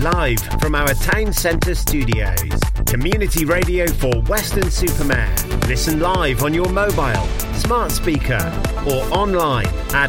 live from our town centre studios. Community radio for Weston-super-Mare. Listen live on your mobile, smart speaker or online at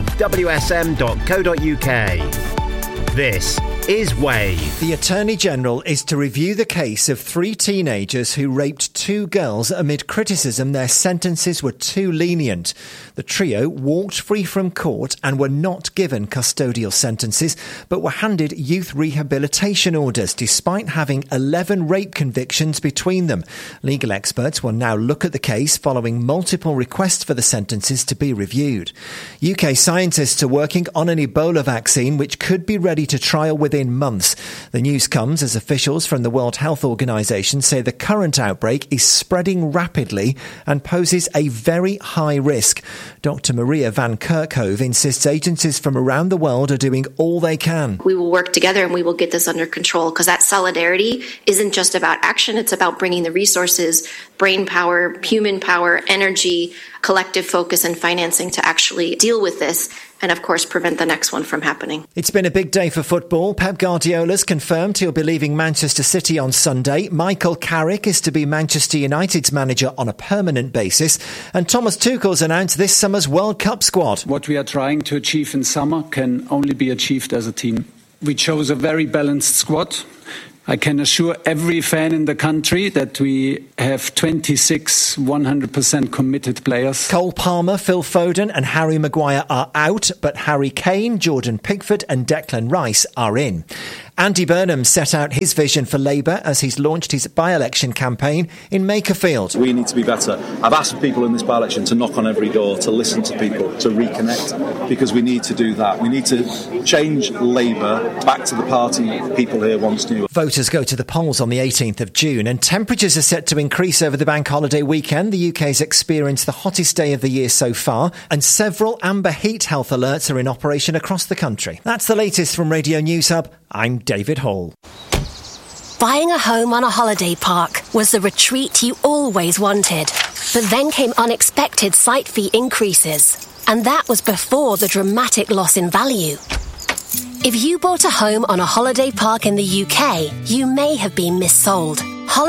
wavewsm.co.uk. This is Wave. The Attorney General is to review the case of 3 teenagers who raped 2 girls amid criticism their sentences were too lenient. The trio walked free from court and were not given custodial sentences, but were handed youth rehabilitation orders despite having 11 rape convictions between them. Legal experts will now look at the case following multiple requests for the sentences to be reviewed. UK scientists are working on an Ebola vaccine which could be ready to trial within months. The news comes as officials from the World Health Organization say the current outbreak is spreading rapidly and poses a very high risk. Dr. Maria van Kerkhove insists agencies from around the world are doing all they can. We will work together and we will get this under control, because that solidarity isn't just about action, it's about bringing the resources, brain power, human power, energy, collective focus and financing to actually deal with this and, of course, prevent the next one from happening. It's been a big day for football. Pep Guardiola's confirmed he'll be leaving Manchester City on Sunday. Michael Carrick is to be Manchester United's manager on a permanent basis. And Thomas Tuchel's announced this summer's World Cup squad. What we are trying to achieve in summer can only be achieved as a team. We chose a very balanced squad. I can assure every fan in the country that we have 26 100% committed players. Cole Palmer, Phil Foden and Harry Maguire are out, but Harry Kane, Jordan Pickford and Declan Rice are in. Andy Burnham set out his vision for Labour as he's launched his by-election campaign in Makerfield. We need to be better. I've asked people in this by-election to knock on every door, to listen to people, to reconnect, because we need to do that. We need to change Labour back to the party people here once knew. Voters go to the polls on the 18th of June and temperatures are set to increase over the bank holiday weekend. The UK's experienced the hottest day of the year so far and several amber heat health alerts are in operation across the country. That's the latest from Radio News Hub. I'm David Hall. Buying a home on a holiday park was the retreat you always wanted. But then came unexpected site fee increases. And that was before the dramatic loss in value. If you bought a home on a holiday park in the UK, you may have been missold.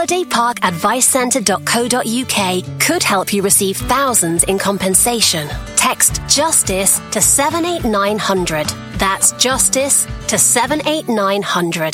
holidayparkadvicecentre.co.uk could help you receive thousands in compensation. Text JUSTICE to 78900. That's JUSTICE to 78900.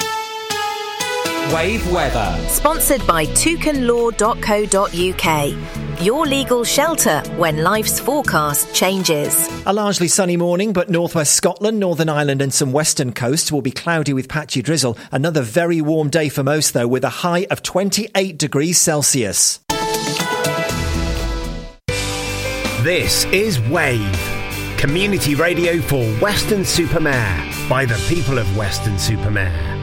Wave weather. Sponsored by toucanlaw.co.uk. Your legal shelter when life's forecast changes. A largely sunny morning, but northwest Scotland, Northern Ireland and some western coasts will be cloudy with patchy drizzle. Another very warm day for most, though, with a high of 28 degrees Celsius. This is Wave. Community radio for Weston-super-Mare by the people of Weston-super-Mare.